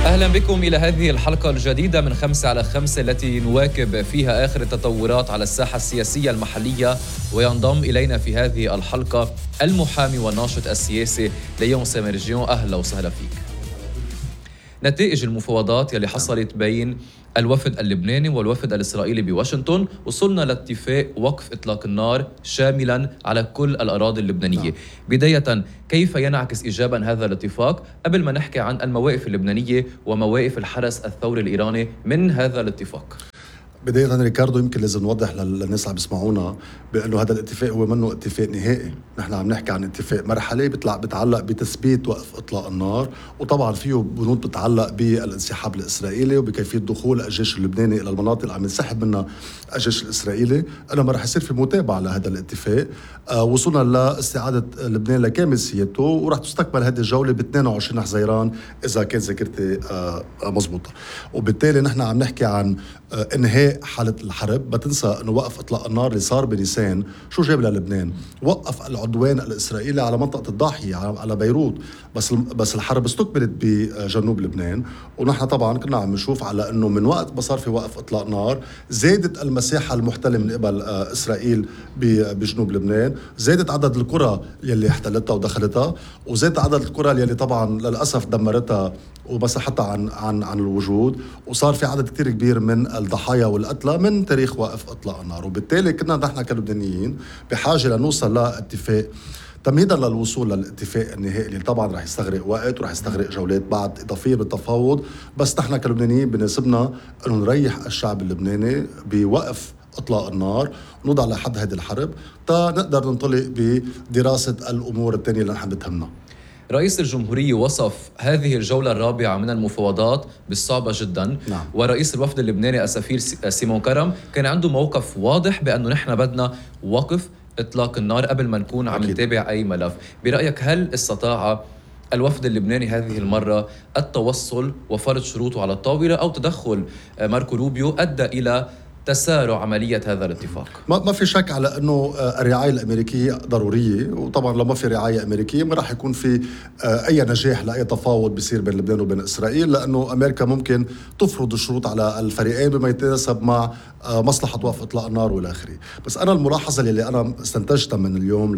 أهلا بكم إلى هذه الحلقة الجديدة من 5 على 5 التي نواكب فيها آخر التطورات على الساحة السياسية المحلية. وينضم إلينا في هذه الحلقة المحامي والناشط السياسي ليون سامرجيون. أهلا وسهلا فيك. نتائج المفاوضات يلي حصلت بين الوفد اللبناني والوفد الإسرائيلي بواشنطن، وصلنا لاتفاق وقف إطلاق النار شاملا على كل الأراضي اللبنانية. بداية، كيف ينعكس إيجابا هذا الاتفاق قبل ما نحكي عن المواقف اللبنانية ومواقف الحرس الثوري الإيراني من هذا الاتفاق؟ بداية ريكاردو، يمكن لازم نوضح للناس اللي عم بيسمعونا بأنه هذا الاتفاق هو منه اتفاق نهائي. نحن عم نحكي عن اتفاق مرحلي بتعلق بتثبيت وقف إطلاق النار، وطبعا فيه بنود بتتعلق بالانسحاب الإسرائيلي وبكيفية دخول الجيش اللبناني إلى المناطق اللي عم ينسحب منها الجيش الإسرائيلي. أنا ما رح يصير في متابعة لهذا الاتفاق. وصلنا لاستعادة لبنان لكامل سيادته، ورح تستكمل هذه الجولة ب 22 حزيران إذا كان ذاكرتي مضبوطة. وبالتالي نحن عم نحكي عن انهاء حالة الحرب. ما تنسى انه وقف اطلاق النار اللي صار بنيسان شو جاب للبنان؟ وقف العدوان الاسرائيلي على منطقة الضاحية، على بيروت. بس الحرب استكملت بجنوب لبنان، ونحن طبعا كنا عم نشوف على انه من وقت ما صار في وقف اطلاق نار زادت المساحة المحتلة من قبل اسرائيل بجنوب لبنان، زادت عدد القرى يلي احتلتها ودخلتها، وزاد عدد القرى يلي طبعا للاسف دمرتها ومسحتها عن الوجود، وصار في عدد كتير كبير من الضحايا والقتلى من تاريخ وقف اطلاق النار. وبالتالي كنا نحن كلبنانيين بحاجه لنوصل لاتفاق تمهيدا للوصول للاتفاق النهائي اللي طبعا رح يستغرق وقت ورح يستغرق جولات بعد اضافيه بالتفاوض. بس نحن كلبنانيين بناسبنا انه نريح الشعب اللبناني بوقف اطلاق النار ونوضع لحد هذه الحرب تا نقدر ننطلق بدراسه الامور الثانيه اللي نحن بتهمنا. رئيس الجمهورية وصف هذه الجولة الرابعة من المفاوضات بالصعبة جدا. نعم. ورئيس الوفد اللبناني السفير سيمون كرم كان عنده موقف واضح بأنه نحن بدنا وقف إطلاق النار قبل ما نكون عم نتابع أي ملف. برأيك هل استطاع الوفد اللبناني هذه المرة التوصل وفرض شروطه على الطاولة، أو تدخل ماركو روبيو أدى إلى تسارع عملية هذا الاتفاق؟ ما في شك على أنه الرعاية الأمريكية ضرورية، وطبعا لو ما في رعاية أمريكية ما راح يكون في أي نجاح لأي تفاوض بيصير بين لبنان وبين إسرائيل، لأنه أمريكا ممكن تفرض الشروط على الفريقين بما يتناسب مع مصلحة وقف إطلاق النار والآخري. بس أنا الملاحظة اللي أنا استنتجتها من اليوم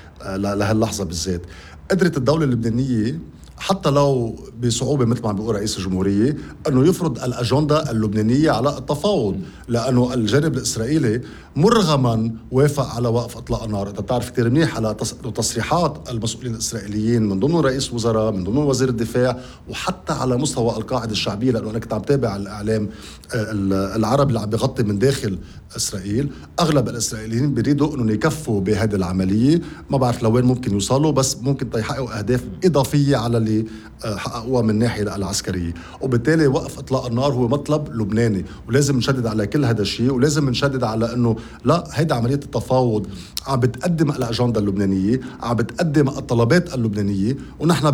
لهاللحظة بالذات، قدرت الدولة اللبنانية حتى لو بصعوبة مثل ما عم بيقول رئيس الجمهورية أنه يفرض الأجندة اللبنانية على التفاوض، لأنه الجانب الإسرائيلي مرغما وافق على وقف إطلاق النار. أنت بتعرف كتير منيح على تصريحات المسؤولين الإسرائيليين من ضمن رئيس وزراء، من ضمن وزير الدفاع، وحتى على مستوى القاعدة الشعبية، لأنه أنا كنت عم تابع الإعلام العربي اللي عم بيغطي من داخل إسرائيل. أغلب الإسرائيليين بيريدوا أنه يكفوا بهذه العملية. ما بعرف لوين ممكن يوصلوا، بس ممكن يحققوا أهداف إضافية على اللي حققوها من الناحية العسكرية. وبالتالي وقف إطلاق النار هو مطلب لبناني، ولازم نشدد على كل هذا الشيء، ولازم نشدد على أنه لا، هيدا عملية التفاوض عم بتقدم الأجندة اللبنانية، عم بتقدم الطلبات اللبنانية، ونحن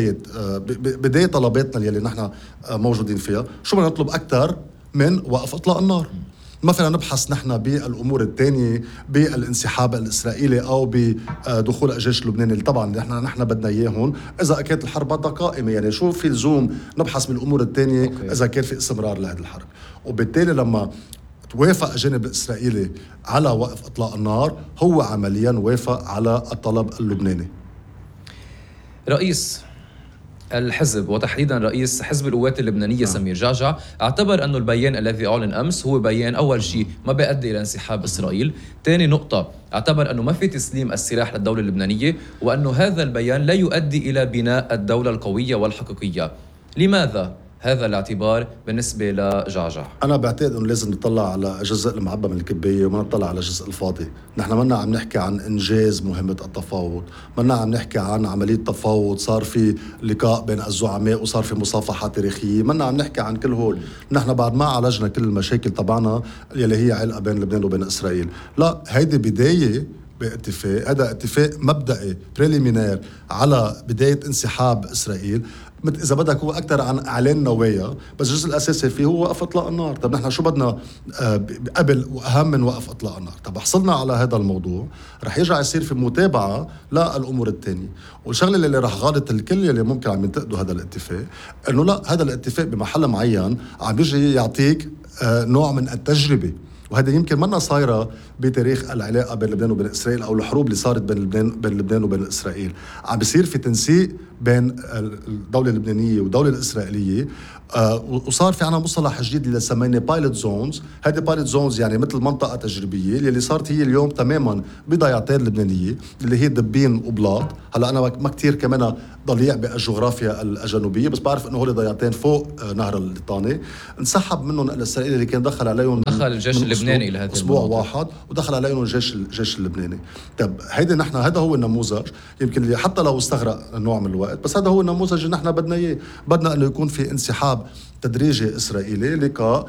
بداية طلباتنا اللي نحن موجودين فيها. شو بدنا نطلب أكثر من وقف إطلاق النار؟ ما فينا نبحث نحن بالأمور الثانية، بالانسحاب الإسرائيلي أو بدخول الجيش اللبناني اللي طبعا نحن بدنا إياهم إذا كانت الحرب بدها قائمة. يعني شو في لزوم نبحث بالأمور الثانية إذا كان في استمرار لهذه الحرب؟ وبالتالي لما توافق الجانب الإسرائيلي على وقف إطلاق النار، هو عمليا وافق على الطلب اللبناني. رئيس الحزب وتحديدا رئيس حزب القوات اللبنانية سمير جعجع اعتبر أنه البيان الذي أعلن أمس هو بيان أول شيء ما بيؤدي إلى انسحاب إسرائيل. ثاني نقطة، اعتبر أنه ما في تسليم السلاح للدولة اللبنانية، وأنه هذا البيان لا يؤدي إلى بناء الدولة القوية والحقيقية. لماذا هذا الاعتبار بالنسبة لجعجع؟ أنا بعتقد أنه لازم نطلع على الجزء المعبى من الكباية وما نطلع على الجزء الفاضي. نحن منا عم نحكي عن إنجاز مهمة التفاوض، منا عم نحكي عن عملية تفاوض صار في لقاء بين الزعماء وصار في مصافحات تاريخية، منا عم نحكي عن كل هول. نحن بعد ما عالجنا كل المشاكل تبعنا يلي هي علقة بين لبنان وبين إسرائيل. لا، هيدي بداية باتفاق، هذا اتفاق مبدئي بريليمينير على بداية انسحاب إسرائيل. اذا بدك هو اكثر عن اعلان نوايا، بس الجزء الاساسي فيه هو وقف اطلاق النار. طب نحن شو بدنا قبل واهم من وقف اطلاق النار؟ طب حصلنا على هذا الموضوع، رح يرجع يصير في متابعه للامور الثانيه. والشغله اللي رح غالط الكل اللي ممكن عم ينتقدوا هذا الاتفاق، انه لا، هذا الاتفاق بمحل معين عم يجي يعطيك نوع من التجربه، وهذا يمكن منا صايرة بتاريخ العلاقة بين لبنان وبين إسرائيل، أو الحروب اللي صارت بين لبنان وبين إسرائيل. عم بيصير في تنسيق بين الدولة اللبنانية والدولة الإسرائيلية، وصار في عنا مصطلح جديد اللي سميناه بايلوت زونز. هذه بايلوت زونز يعني مثل منطقة تجريبية اللي صارت هي اليوم تماما بضيعتين لبنانية اللي هي دبين وبلاط. هلا أنا ما كتير كمان ضليع بالجغرافيا الجنوبية، بس بعرف إنه هول ضيعتين فوق نهر الليطاني انسحب منهم الإسرائيلي اللي كان دخل عليهم، دخل الجيش اللبناني إلى هذه أسبوع واحد، ودخل عليهم الجيش اللبناني. طب هيدا نحن، هذا هو النموذج يمكن اللي حتى لو استغرق نوع من الوقت، بس هذا هو النموذج اللي نحن بدنا إياه. بدنا إنه يكون في انسحاب تدريجي إسرائيلي لك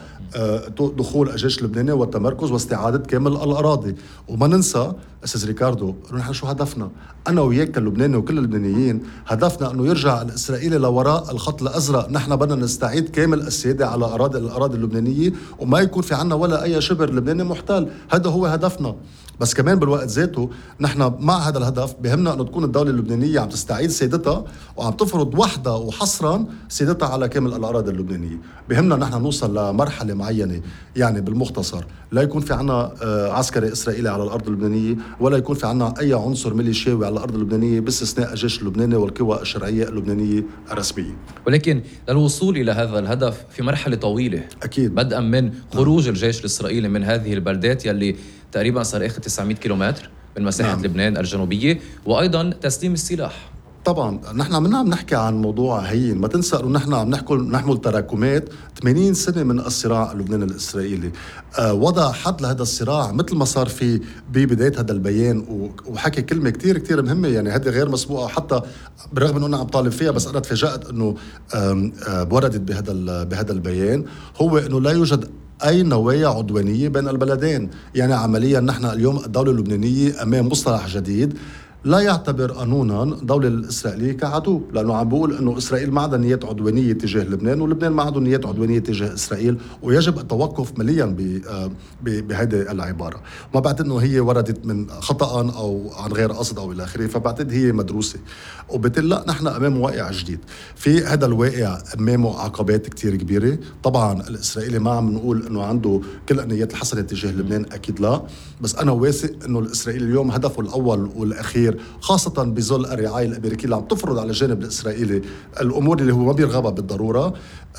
دخول الجيش اللبناني والتمركز واستعادة كامل الأراضي. وما ننسى أستاذ ريكاردو إنه نحن شو هدفنا؟ أنا وياك كاللبناني وكل اللبنانيين هدفنا إنه يرجع الإسرائيلي لوراء الخط الأزرق. نحن بدنا نستعيد كامل السيادة على الأراضي اللبنانية، وما يكون في عنا ولا أي شبر لبناني محتل. هذا هو هدفنا. بس كمان بالوقت ذاته نحن مع هذا الهدف بهمنا أنه تكون الدولة اللبنانية عم تستعيد سيادتها وعم تفرض وحدها وحصرا سيادتها على كامل الأراضي اللبنانية. بهمنا نحن نوصل لمرحلة معينة، يعني بالمختصر لا يكون في عنا عسكري إسرائيلي على الأرض اللبنانية، ولا يكون في عنا أي عنصر ميليشياوي على الأرض اللبنانية باستثناء الجيش اللبناني والقوى الشرعية اللبنانية الرسمية. ولكن للوصول إلى هذا الهدف في مرحلة طويلة أكيد، بدءا من خروج الجيش الإسرائيلي من هذه البلدات يلي تقريبا صار اخذ 900 كيلومتر من مساحة لبنان الجنوبية، وأيضا تسليم السلاح. طبعا نحن عم نحكي عن موضوع هين. ما تنسى انه نحن عم نحمل تراكمات 80 سنه من الصراع اللبناني الاسرائيلي. وضع حد لهذا الصراع مثل ما صار في ببدايه هذا البيان، وحكي كلمه كتير كتير مهمه، يعني هذه غير مسبوقه حتى بالرغم انه انا عم طالب فيها، بس انا تفاجات انه وردت بهذا البيان، هو انه لا يوجد أي نوايا عدوانية بين البلدين. يعني عمليا نحن اليوم الدولة اللبنانية أمام مصطلح جديد لا يعتبر قانونا الدولة الإسرائيلية كعدو، لأنه عم بيقول أنه إسرائيل ما عندها نيات عدوانية تجاه لبنان، ولبنان ما عنده نيات عدوانية تجاه إسرائيل، ويجب التوقف مليا بهذه العبارة. ما بعتقد أنه هي وردت من خطأ أو عن غير قصد أو إلى آخره، فبعتقد هي مدروسة. وبالتالي لا، نحن أمام واقع جديد. في هذا الواقع أمامه عقبات كتير كبيرة. طبعا الإسرائيلي ما عم نقول أنه عنده كل النيات الحسنة تجاه لبنان، أكيد لا، بس أنا واثق أنه الإسرائيلي اليوم هدفه الأول والأخير، خاصة بظل الرعاية الأمريكية اللي عم تفرض على الجانب الإسرائيلي الأمور اللي هو ما بيرغبها بالضرورة،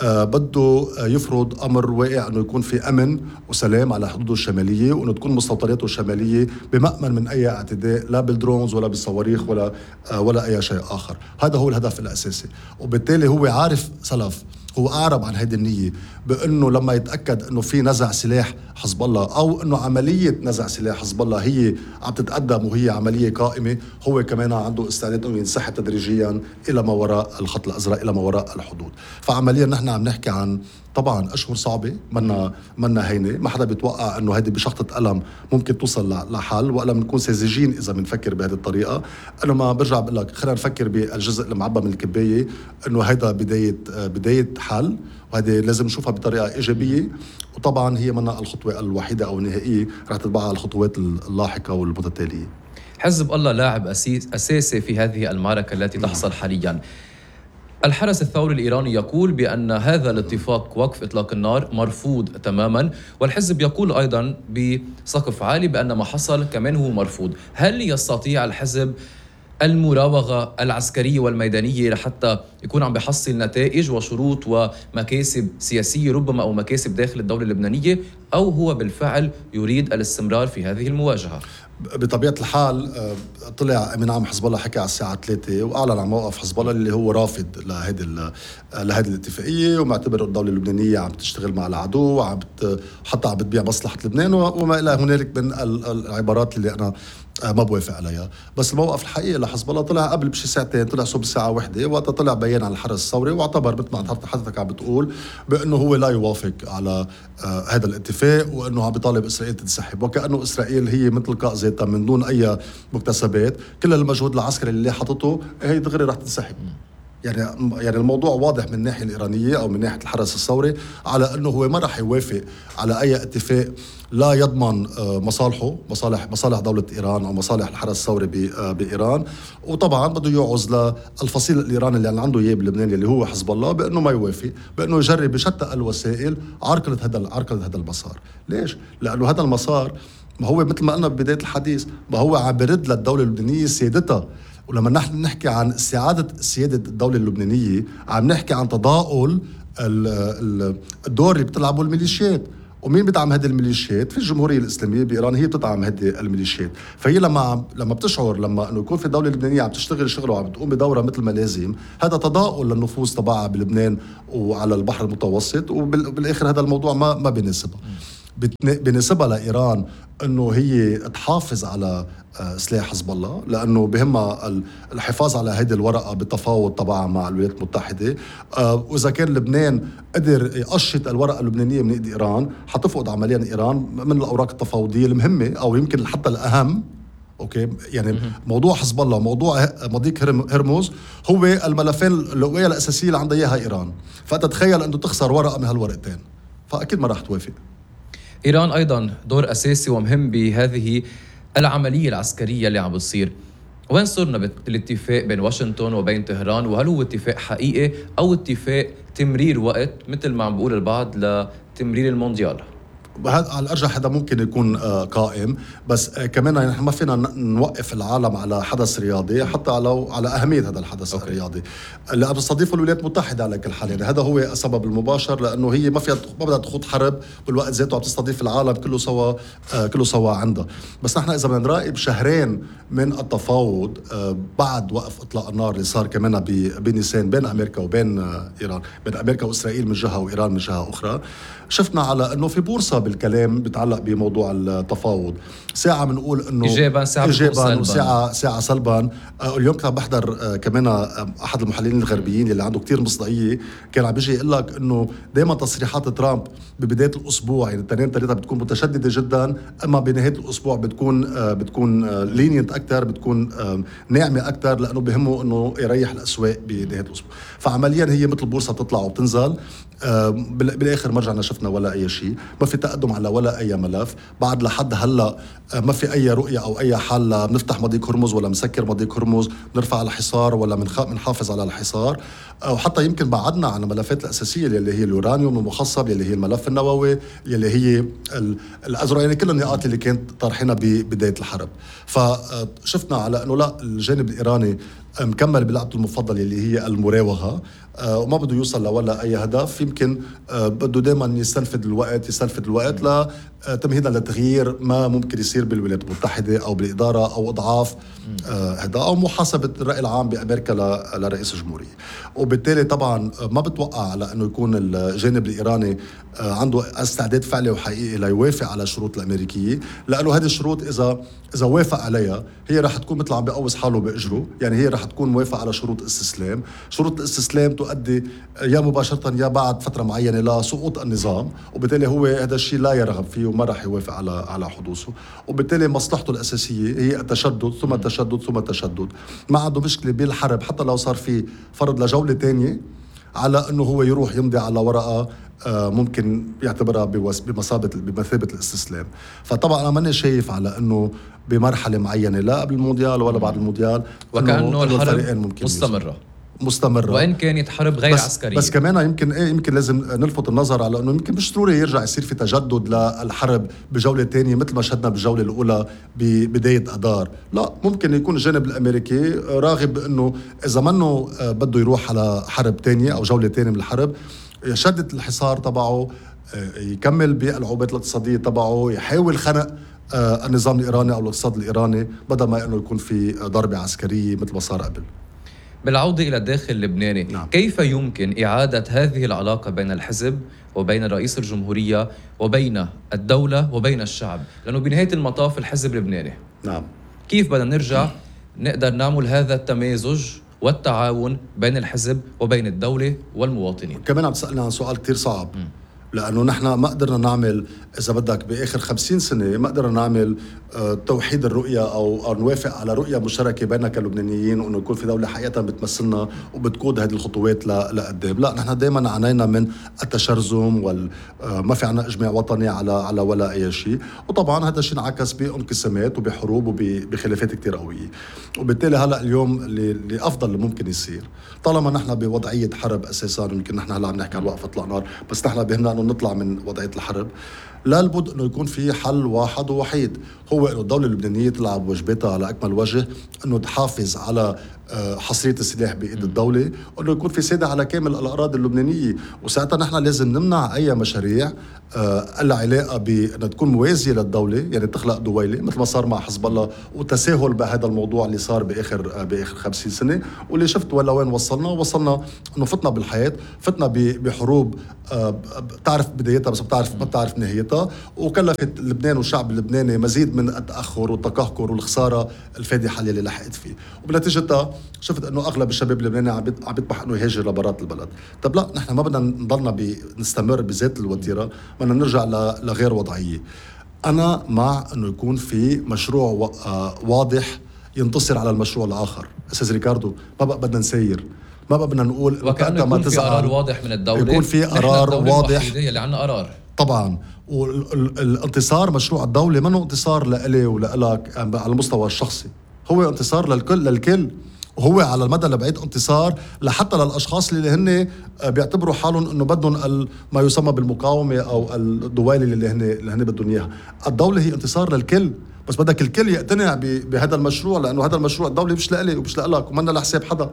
بده يفرض أمر واقع أنه يكون في أمن وسلام على حدوده الشمالية، وأنه تكون مستوطناته الشمالية بمأمن من أي اعتداء، لا بالدرونز ولا بالصواريخ ولا أي شيء آخر. هذا هو الهدف الأساسي. وبالتالي هو عارف سلف، هو أعرب عن هذه النية بأنه لما يتأكد أنه في نزع سلاح حزب الله، أو أنه عملية نزع سلاح حزب الله هي عم تتقدم وهي عملية قائمة، هو كمان عنده استعداد أنه ينسحب تدريجيا إلى ما وراء الخط الأزرق، إلى ما وراء الحدود. فعمليا نحن عم نحكي عن طبعا أشهر صعبة، منا هينة. ما حدا بيتوقع أنه هذه بشخطة قلم ممكن توصل لحل، ولا بنكون ساذجين إذا بنفكر بهذه الطريقة. أنا ما برجع بقول لك خلينا نفكر بالجزء المعبى من الكباية، أنه هيدا بداية حل، وهذه لازم نشوفها بطريقة إيجابية. وطبعا هي منا الخطوة الوحيدة أو النهائية، رح تتبعها الخطوات اللاحقة والمتتالية. حزب الله لاعب أساسي في هذه المعركة التي تحصل حاليا. الحرس الثوري الإيراني يقول بأن هذا الاتفاق وقف إطلاق النار مرفوض تماما، والحزب يقول أيضا بسقف عالي بأن ما حصل كمان هو مرفوض. هل يستطيع الحزب المراوغة العسكرية والميدانية لحتى يكون عم بيحصل نتائج وشروط ومكاسب سياسية ربما أو مكاسب داخل الدولة اللبنانية، أو هو بالفعل يريد الاستمرار في هذه المواجهة؟ بطبيعة الحال طلع أمين عام حزب الله حكى على الساعة 3 وأعلن عن موقف حزب الله اللي هو رافض لهذه الاتفاقية، ومعتبر الدولة اللبنانية عم تشتغل مع العدو، حتى عم بتبيع مصلحة لبنان وما إلى هنالك من العبارات اللي أنا ما بوافق عليها. بس الموقف الحقيقي لحزب الله طلع قبل بشي ساعتين، طلع صوب الساعة 1 وقتها طلع بيان على الحرس الثوري، واعتبر مثل ما حضرتك عم بتقول بأنه هو لا يوافق على هذا الاتفاق، وأنه عم بيطالب إسرائيل تنسحب، وكأنه إسرائيل هي مثل قاء ذاتها من دون أي مكتسبات. كل المجهود العسكري اللي حطته هي دغري رح تنسحب. يعني الموضوع واضح من الناحية الإيرانية أو من ناحية الحرس الثوري على أنه هو ما رح يوافق على أي اتفاق لا يضمن مصالحه، مصالح دولة إيران أو مصالح الحرس الثوري بإيران. وطبعا بده يعوز للفصيل الإيراني اللي عنده إياه بلبنان اللي هو حزب الله بأنه ما يوافق، بأنه يجرب بشتى الوسائل عرقلة هذا المسار. ليش؟ لأنه هذا المسار ما هو مثل ما قلنا ببداية الحديث، ما هو عم برد للدولة اللبنانية سيادتها. ولما نحن نحكي عن استعادة سيادة الدولة اللبنانية عم نحكي عن تضاؤل الدور اللي بتلعبه الميليشيات. ومين بدعم هذه الميليشيات؟ في الجمهورية الإسلامية بإيران هي بتدعم هذه الميليشيات. فهي لما بتشعر لما انه يكون في دولة لبنانية عم تشتغل شغله وعم بتقوم بدورها مثل ما لازم، هذا تضاؤل للنفوذ تبعها بلبنان وعلى البحر المتوسط، وبالآخر هذا الموضوع ما بيناسبها. بنسبة لإيران أنه هي تحافظ على سلاح حزب الله، لأنه بهمها الحفاظ على هيدي الورقة بالتفاوض طبعا مع الولايات المتحدة. وإذا كان لبنان قدر يقشط الورقة اللبنانية من إيد إيران، حتفقد عمليا إيران من الأوراق التفاوضية المهمة أو يمكن حتى الأهم. اوكي، يعني موضوع حزب الله وموضوع مضيق هرمز هو الملفين القوية الأساسية اللي عندها إياها إيران. فأنت تخيل أنه تخسر ورقة من هالورقتين، فأكيد ما راح توافق. إيران أيضا دور أساسي ومهم بهذه العملية العسكرية اللي عم بتصير. وين صرنا بالاتفاق بين واشنطن وبين طهران؟ وهل هو اتفاق حقيقي أو اتفاق تمرير وقت مثل ما عم بقول البعض لتمرير المونديال؟ على الأرجح هذا ممكن يكون قائم، بس كمان نحن ما فينا نوقف العالم على حدث رياضي حتى على أهمية هذا الحدث الرياضي اللي بتستضيفه الولايات المتحدة على كل حال. يعني هذا هو السبب المباشر، لأنه هي ما بدها تخوض حرب بالوقت ذاته، عم تستضيف العالم كله سوا عندها. بس نحن إذا بدنا نراقب شهرين من التفاوض بعد وقف إطلاق النار اللي صار كمان بنيسان بين أمريكا وبين إيران، بين أمريكا وإسرائيل من جهة وإيران من جهة أخرى، شفنا على أنه في بورصة بالكلام بتعلق بموضوع التفاوض. ساعة بنقول انه ايجابا ساعة سلبا. اليوم كان بحضر كمان احد المحللين الغربيين اللي عنده كتير مصداقية، كان عم بيجي يقول لك انه دائما تصريحات ترامب ببداية الاسبوع يعني التنين ثلاثة بتكون متشددة جدا، اما بنهاية الاسبوع بتكون لينينت اكثر، بتكون ناعمة اكثر، لانه بهمه انه يريح الاسواق بنهاية الاسبوع. فعمليا هي مثل بورصة بتطلع وبتنزل. بالاخر ما رجعنا شفنا ولا اي شيء، ما في تقدم على ولا اي ملف بعد لحد هلا. ما في اي رؤيه او اي حل بنفتح مضيق هرمز ولا مسكر مضيق هرمز، بنرفع الحصار ولا بنحافظ على الحصار، وحتى يمكن بعدنا عن الملفات الاساسيه اللي هي اليورانيوم المخصب، اللي هي الملف النووي، اللي هي الازرق، يعني كل النقاط اللي كانت طرحنا ببدايه الحرب. فشفنا على انه لا، الجانب الايراني مكمل بلعبته المفضله اللي هي المراوغه، وما بده يوصل لولا اي هدف. يمكن بده دائما يستنفد الوقت لتمهيدا لتغيير ما ممكن يصير بالولايات المتحده او بالاداره او اضعاف هذا او محاسبه الراي العام بامريكا لرئيس الجمهوريه. وبالتالي طبعا ما بتوقع على انه يكون الجانب الايراني عنده استعداد فعلي وحقيقي ليوافق على الشروط الامريكيه، لانه هذه الشروط اذا وافق عليها هي رح تكون مثل عم بيقوس حاله باجره. يعني هي رح تكون موافقه على شروط استسلام. شروط الاستسلام تؤدي يا مباشره يا بعد فتره معينه لسقوط النظام، وبالتالي هو هذا الشيء لا يرغب فيه وما رح يوافق على حدوثه. وبالتالي مصلحته الاساسيه هي التشدد ثم التشدد ثم التشدد. ما عنده مشكله بالحرب حتى لو صار في فرض لجوله ثانيه على انه هو يروح يمضي على ورقه ممكن يعتبرها بمثابه الاستسلام. فطبعا انا ماني شايف على انه بمرحله معينه لا قبل المونديال ولا بعد المونديال وكانه الحرب مستمرة وإن كانت حرب غير عسكرية. بس كمان يمكن لازم نلفت النظر على أنه يمكن مش ضروري يرجع يصير في تجدد للحرب بجولة تانية مثل ما شهدنا بالجولة الأولى ببداية أدار. لا، ممكن يكون الجانب الأمريكي راغب بأنه إذا منه بده يروح على حرب تانية أو جولة تانية من الحرب، يشدد الحصار تبعه، يكمل بالعقوبات الاقتصادية تبعه، يحاول خنق النظام الإيراني أو الاقتصاد الإيراني بدل ما أنه يكون في ضربة عسكرية مثل ما صار قبل. بالعودة إلى الداخل اللبناني، نعم. كيف يمكن إعادة هذه العلاقة بين الحزب وبين رئيس الجمهورية وبين الدولة وبين الشعب؟ لأنه بنهاية المطاف الحزب لبناني. نعم. كيف بدنا نرجع نقدر نعمل هذا التمازج والتعاون بين الحزب وبين الدولة والمواطنين؟ كمان عم تسألنا عن سؤال كتير صعب. لأنه نحن ما قدرنا نعمل، إذا بدك بآخر 50 سنة ما قدرنا نعمل توحيد الرؤية أو نوافق على رؤية مشتركة بيننا كلبنانيين، وأنه يكون في دولة حقيقة بتمثلنا وبتقود هذه الخطوات لقدام. لا، نحن دائما عانينا من التشرذم وما في عنا إجماع وطني على ولا أي شيء، وطبعا هذا الشيء انعكس بانقسامات وبحروب وبخلافات كتير قوية. وبالتالي هلأ اليوم اللي أفضل اللي ممكن يصير، طالما نحن بوضعية حرب أساسا، يمكن نحن هلأ عم نحكي عن وقف إطلاق نار، بس نحن بهمنا أنه نطلع من وضعية الحرب. لا بد أنه يكون في حل واحد ووحيد، هو أنه الدولة اللبنانية تلعب واجباتها على أكمل وجه، أنه تحافظ على حصرية السلاح بإيد الدولة، وأنه يكون في سيادة على كامل الأراضي اللبنانية. وساعتها نحن لازم نمنع أي مشاريع العلاقة بأن تكون موازية للدولة، يعني تخلق دويلة مثل ما صار مع حزب الله، وتساهل بهذا الموضوع اللي صار بآخر 50 سنة، واللي شفت ولا وين وصلنا أنه فتنا بالحياة، فتنا بحروب بتعرف بدايتها بس ما بتعرف نهايتها، وكلفت لبنان والشعب اللبناني مزيد من التأخر والتقهقر والخسارة الفادحة اللي لحقت فيه. وبنتيجتها شفت انه اغلب الشباب اللبناني عم يطمح انه يهاجر لبرات البلد. طب لا، نحن ما بدنا نضلنا نستمر بذات الوتيره، بدنا نرجع لغير وضعيه. انا مع انه يكون في مشروع واضح ينتصر على المشروع الاخر. استاذ ريكاردو، ما بقى بدنا نسير، ما بقى بدنا نقول وكأنه يكون في قرار واضح من الدولة، يكون في قرار واضح اللي عنا قرار طبعا. والانتصار مشروع الدولة منه انتصار لإلي ولإلك على المستوى الشخصي، هو انتصار للكل، وهو على المدى البعيد انتصار لحتى للأشخاص اللي هن بيعتبروا حالهم انه بدهم ما يسمى بالمقاومة او الدوالي اللي هن بدهم اياها. الدولة هي انتصار للكل، بس بدك الكل يقتنع بهذا المشروع، لانه هذا المشروع الدولة مش لإلي ومش لإلك ومنا لحساب حدا.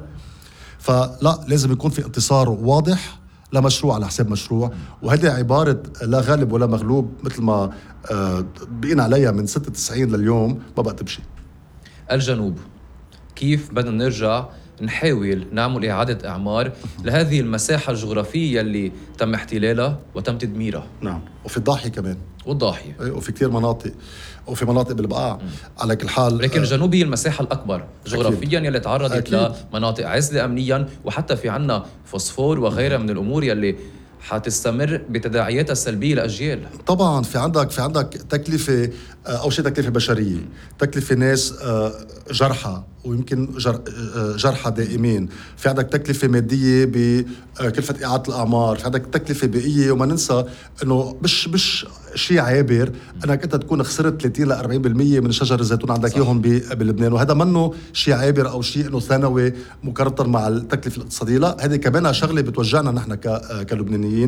فلا، لازم يكون في انتصار واضح لمشروع على حساب مشروع. وهذه عبارة لا غالب ولا مغلوب مثل ما بقينا عليها من 96 لليوم ما بقى تمشي. الجنوب، كيف بدنا نرجع نحاول نعمل إعادة إعمار لهذه المساحة الجغرافية اللي تم احتلالها وتم تدميرها؟ نعم، وفي الضاحية كمان، والضاحية، وفي كتير مناطق، وفي مناطق بالبقاع. على كل حال، لكن الجنوب هي المساحة الأكبر جغرافيا يلي تعرضت لمناطق عزلة أمنيا، وحتى في عنا فوسفور وغيرها من الأمور يلي حتستمر بتداعياتها السلبية لأجيال. طبعا في عندك تكلفة، أول شيء تكلفة بشرية، تكلفة ناس جرحى ويمكن جرحى دائمين، في عندك تكلفة مادية بكلفة إعادة الأعمار، في عندك تكلفة بيئية. وما ننسى أنه مش شيء عابر أنك أنت تكون خسرت 30 ل 40% من شجر الزيتون عندك إياهم بلبنان، وهذا منه شيء عابر أو شيء أنه ثانوي مقارنة مع التكلفة الاقتصادية. لا، هذه كمان شغلة بتوجعنا نحن كلبنانيين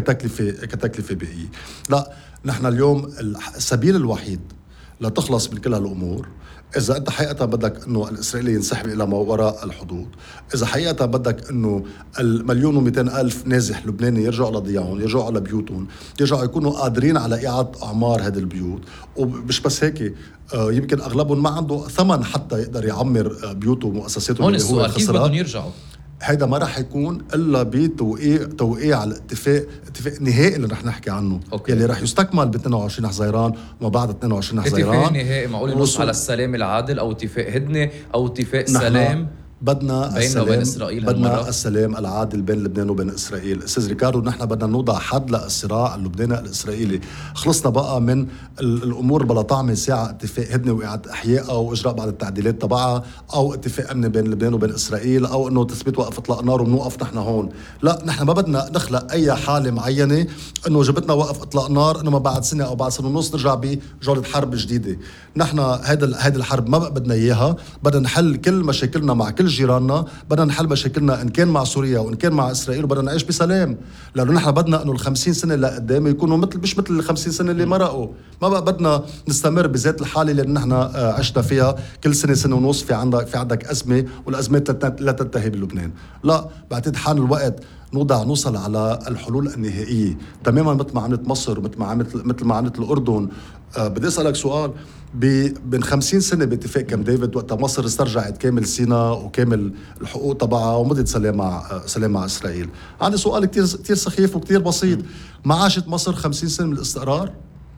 كتكلفة بيئية. لا، نحن اليوم السبيل الوحيد لتخلص من كل هالأمور، إذا أنت حقيقة بدك أنه الإسرائيلي ينسحب إلى ما وراء الحدود، إذا حقيقة بدك أنه 1,200,000 نازح لبناني يرجعوا لضياعهم، يرجعوا على بيوتهم، يرجعوا يكونوا قادرين على إعادة أعمار هذه البيوت. ومش بس هيك، يمكن أغلبهم ما عنده ثمن حتى يقدر يعمر بيوته ومؤسساته. هون السؤال، كيف بدهم يرجعوا؟ هيدا ما رح يكون الا بتوقيع على اتفاق نهائي اللي رح نحكي عنه، يلي رح يستكمل ب 22 حزيران وما بعد 22 حزيران. اتفاق نهائي معقول ينص على السلام العادل، او اتفاق هدنه، او اتفاق سلام بدنا بيننا وبين إسرائيل. بدنا السلام العادل بين لبنان وبين إسرائيل. أستاذ ريكاردو، نحن بدنا نوضع حد للصراع اللبناني الإسرائيلي. خلصنا بقى من الأمور بلا طعمة، ساعة اتفاق هدنة وإعادة إحياء أو إجراء بعض التعديلات تبعها، أو اتفاق أمني بين لبنان وبين إسرائيل، أو إنه تثبيت وقف إطلاق نار وبنوقف نحن هون. لا، نحن ما بدنا نخلق أي حالة معينة إنه جبتنا وقف إطلاق نار، إنه ما بعد سنة أو بعد سنة ونص نرجع بجولة حرب جديدة. نحن هيدا الحرب ما بدنا إياها. بدنا نحل كل مشاكلنا مع كل جيراننا، بدنا نحل مشاكلنا إن كان مع سوريا وإن كان مع إسرائيل، وبدنا نعيش بسلام. لأنه نحن بدنا إنه 50 سنة لقدام يكونوا مش مثل 50 سنة اللي مرقوا. ما بقى بدنا نستمر بذات الحالة اللي نحن عشنا فيها كل سنة ونص في عندك أزمة، والأزمات لا تنتهي بلبنان. لا، بعتقد حان الوقت نوصل على الحلول النهائية، تماما مثل ما عملت مصر مثل ما عملت الأردن. بدي أسألك سؤال، من 50 سنة باتفاق كامب ديفيد، وقت مصر استرجعت كامل سيناء وكامل الحقوق تبعها ومضت سلام مع إسرائيل، عندي سؤال كتير سخيف وكتير بسيط. ما عاشت مصر 50 سنة من الاستقرار؟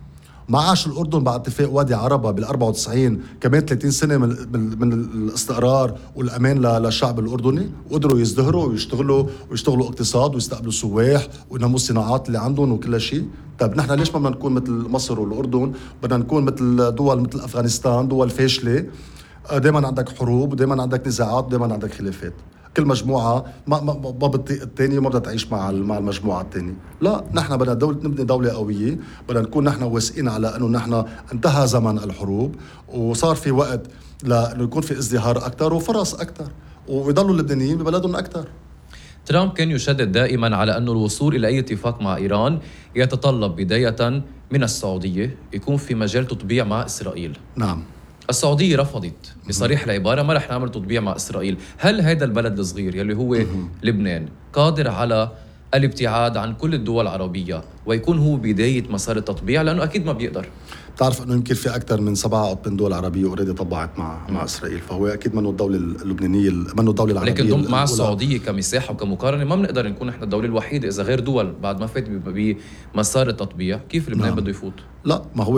ما عاش الأردن بعد اتفاق وادي عربة بال94 كمان 30 سنة من الاستقرار والأمان للشعب الأردني، وقدروا يزدهروا ويشتغلوا اقتصاد ويستقبلوا سواح وينموا الصناعات اللي عندهم وكل شيء. طيب نحن ليش ما بدنا نكون مثل مصر والأردن؟ بدنا نكون مثل دول مثل أفغانستان، دول فاشلة، دائما عندك حروب ودائما عندك نزاعات ودائما عندك خلافات. كل مجموعة ما بتطيق الثانية وما بدها تعيش مع المجموعة الثانية. لا، نحن بدنا نبني دولة قوية، بدنا نكون نحن واثقين على أنه نحن انتهى زمن الحروب وصار في وقت لأنه يكون في ازدهار أكثر وفرص أكثر ويضلوا اللبنانيين ببلدهم أكثر. ترامب كان يشدد دائما على أن الوصول إلى أي اتفاق مع إيران يتطلب بداية من السعودية يكون في مجال تطبيع مع إسرائيل. نعم. السعودية رفضت بصريح العبارة ما رح نعمل تطبيع مع إسرائيل. هل هذا البلد الصغير يلي هو لبنان قادر على الابتعاد عن كل الدول العربية ويكون هو بداية مسار التطبيع؟ لأنه أكيد ما بيقدر. بتعرف انه يمكن في اكثر من 7 أو 8 دول عربيه اوريدي طبعت مع اسرائيل، فهو اكيد منه الدوله اللبنانيه، منه الدوله العربيه. لكن مع السعوديه كمساحه وكمقارنه ما بنقدر نكون احنا الدوله الوحيده اذا غير دول بعد ما فات بمسار التطبيع. كيف لبنان بده يفوت؟ لا، ما هو